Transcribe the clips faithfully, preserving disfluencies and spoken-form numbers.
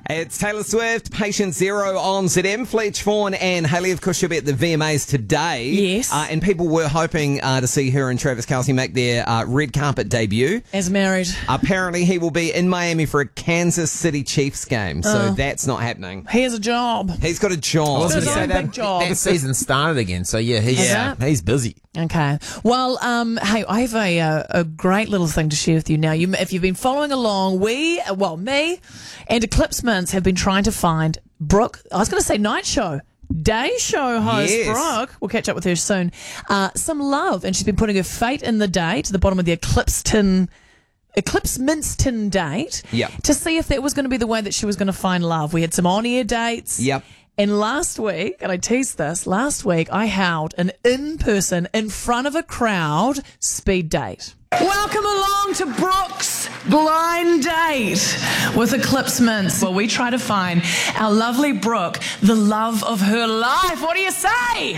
It's Taylor Swift, Patient Zero on Z M. Fletch Vaughan and Hayley, of course, she'll be at the V M As today. Yes. Uh, and people were hoping uh, to see her and Travis Kelce make their uh, red carpet debut. As married. Apparently, he will be in Miami for a Kansas City Chiefs game, so Oh. that's not happening. He has a job. He's got a job. Got his gonna own say big job. That season started again, so yeah, he's Yeah. he's busy. Okay. Well, um, hey, I have a, a a great little thing to share with you now. You, if you've been following along, we, well, me and Eclipse Mints have been trying to find Brooke. I was going to say night show. Day show host Yes. Brooke. We'll catch up with her soon. Uh, some love, and she's been putting her fate in the day to the bottom of the Eclipseton, Eclipse Minceton date. Yep. To see if that was going to be the way that she was going to find love. We had some on-air dates. Yep. And last week, and I teased this, last week I held an in-person, in front of a crowd, speed date. Welcome along to Brooke's Blind Date with Eclipse Mints, where we try to find our lovely Brooke the love of her life. What do you say?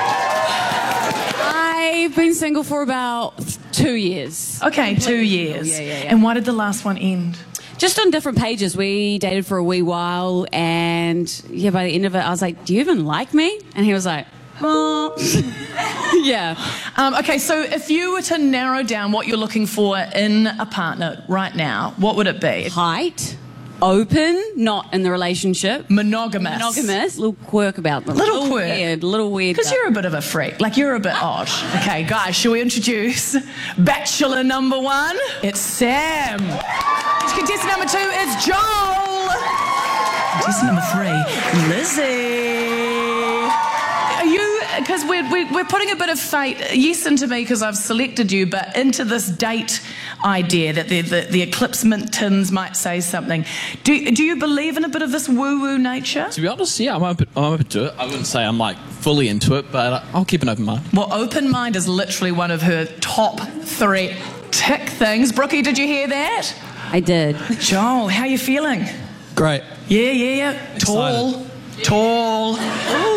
I've been single for about two years. Okay, two years. Yeah, yeah, yeah. And why did the last one end? Just on different pages. We dated for a wee while, and yeah, by the end of it, I was like, "Do you even like me?" And he was like, "Oh, yeah." Um, okay, so if you were to narrow down what you're looking for in a partner right now, what would it be? Height, open, not in the relationship. Monogamous. Monogamous. Little quirk about them. Little quirk. Weird. Little weird. Because you're a bit of a freak. Like, you're a bit odd. Okay, guys, shall we introduce Bachelor number one? It's Sam. Contestant number two is Joel. Contestant number three, Lizzie. Are you, because we're, we're, we're putting a bit of fate, yes, into me because I've selected you, but into this date idea that the, the, the Eclipse Mintons might say something. Do, do you believe in a bit of this woo-woo nature? To be honest, yeah, I'm open, I'm open to it. I wouldn't say I'm like fully into it, but I'll keep an open mind. Well, open mind is literally one of her top three tick things. Brookie, did you hear that? I did. Joel, how you feeling? Great. Yeah, yeah, yeah. Tall. Excited. Tall.